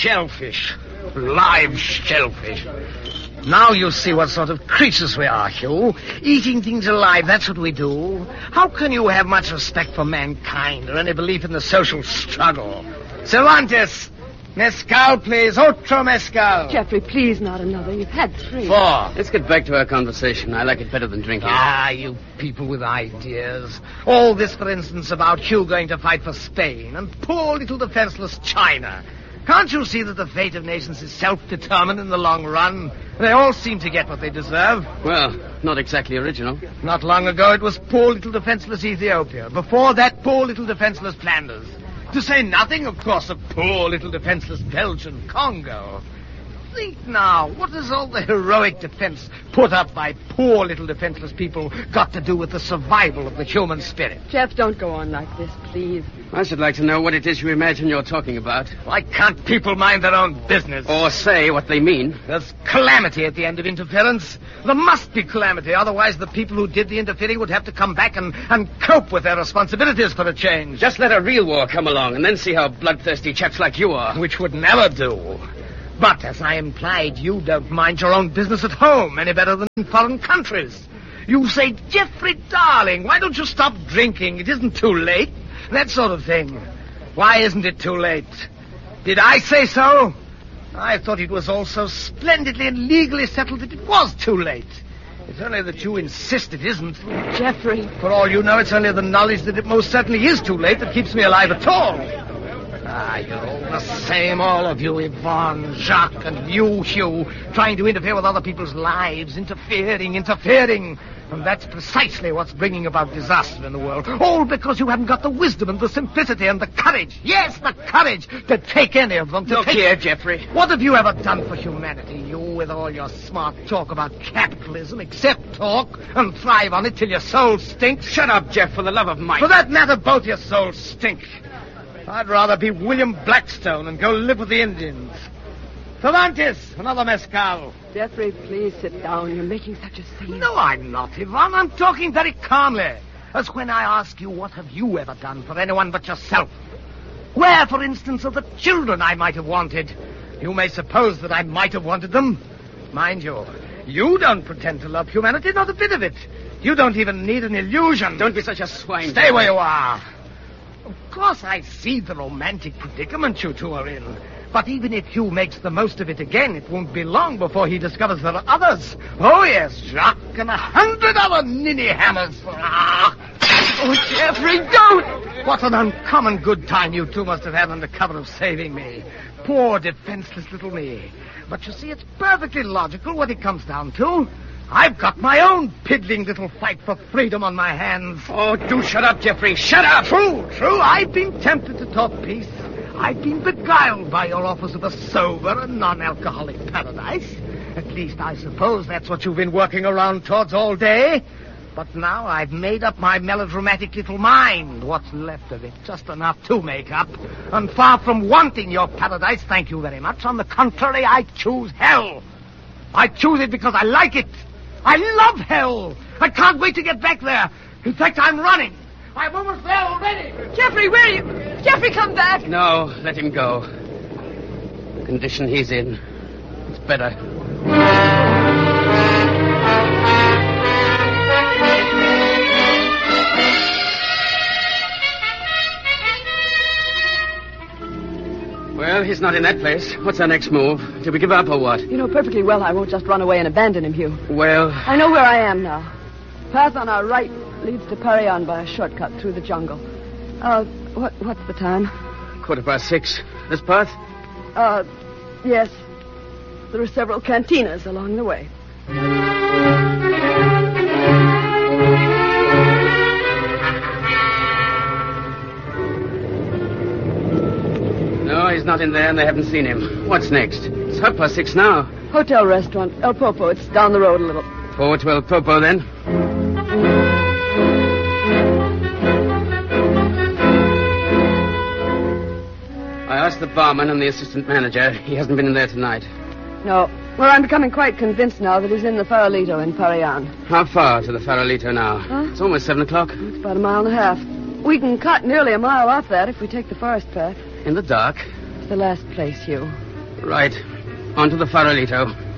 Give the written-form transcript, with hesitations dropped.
shellfish. Live shellfish. Now you see what sort of creatures we are, Hugh. Eating things alive, that's what we do. How can you have much respect for mankind or any belief in the social struggle? Cervantes, mezcal, please. Otro mezcal. Jeffrey, please, not another. You've had 3. 4. Let's get back to our conversation. I like it better than drinking. Ah, you people with ideas. All this, for instance, about Hugh going to fight for Spain and poor little defenseless China. Can't you see that the fate of nations is self-determined in the long run? They all seem to get what they deserve. Well, not exactly original. Not long ago, it was poor little defenseless Ethiopia. Before that, poor little defenseless Flanders. To say nothing, of course, of poor little defenseless Belgian Congo. Think now, what has all the heroic defense put up by poor little defenseless people got to do with the survival of the human spirit? Jeff, don't go on like this, please. I should like to know what it is you imagine you're talking about. Why can't people mind their own business? Or say what they mean. There's calamity at the end of interference. There must be calamity, otherwise the people who did the interfering would have to come back and cope with their responsibilities for a change. Just let a real war come along and then see how bloodthirsty chaps like you are. Which would never do. But, as I implied, you don't mind your own business at home any better than in foreign countries. You say, Jeffrey, darling, why don't you stop drinking? It isn't too late. That sort of thing. Why isn't it too late? Did I say so? I thought it was all so splendidly and legally settled that it was too late. It's only that you insist it isn't. Jeffrey. For all you know, it's only the knowledge that it most certainly is too late that keeps me alive at all. Ah, you're all the same, all of you, Yvonne, Jacques, and you, Hugh, trying to interfere with other people's lives, interfering. And that's precisely what's bringing about disaster in the world. All because you haven't got the wisdom and the simplicity and the courage. Yes, the courage to take any of them. Look here, Jeffrey. What have you ever done for humanity, you, with all your smart talk about capitalism? Except talk and thrive on it till your soul stinks. Shut up, Jeff, for the love of Mike. For that matter, both your souls stink. I'd rather be William Blackstone and go live with the Indians. Cervantes, another mezcal. Jeffrey, please sit down. You're making such a scene. No, I'm not, Yvonne. I'm talking very calmly. As when I ask you, what have you ever done for anyone but yourself? Where, for instance, are the children I might have wanted? You may suppose that I might have wanted them. Mind you, you don't pretend to love humanity, not a bit of it. You don't even need an illusion. Don't be such a swine. Stay where you are. Of course, I see the romantic predicament you two are in. But even if Hugh makes the most of it again, it won't be long before he discovers there are others. Oh, yes, Jacques and 100 other ninny hammers. Ah. Oh, Jeffrey, don't! What an uncommon good time you two must have had under cover of saving me. Poor, defenseless little me. But you see, it's perfectly logical what it comes down to. I've got my own piddling little fight for freedom on my hands. Oh, do shut up, Jeffrey. Shut up! True. I've been tempted to talk peace. I've been beguiled by your offers of a sober and non-alcoholic paradise. At least I suppose that's what you've been working around towards all day. But now I've made up my melodramatic little mind. What's left of it? Just enough to make up. And far from wanting your paradise, thank you very much. On the contrary, I choose hell. I choose it because I like it. I love hell. I can't wait to get back there. In fact, I'm running. I'm almost there already. Jeffrey, where are you? Jeffrey, come back. No, let him go. The condition he's in, it's better. Well, he's not in that place. What's our next move? Do we give up or what? You know perfectly well I won't just run away and abandon him, Hugh. Well... I know where I am now. Path on our right leads to Parian by a shortcut through the jungle. What's the time? 6:15. This path? Yes. There are several cantinas along the way. No, he's not in there and they haven't seen him. What's next? It's 6:30 now. Hotel restaurant, El Popo. It's down the road a little. Forward to El Popo, then. I asked the barman and the assistant manager. He hasn't been in there tonight. No. Well, I'm becoming quite convinced now that he's in the Farolito in Parian. How far to the Farolito now? Huh? It's almost 7 o'clock. It's about 1.5 miles. We can cut nearly a mile off that if we take the forest path. In the dark. It's the last place, Hugh. Right. On to the Farolito.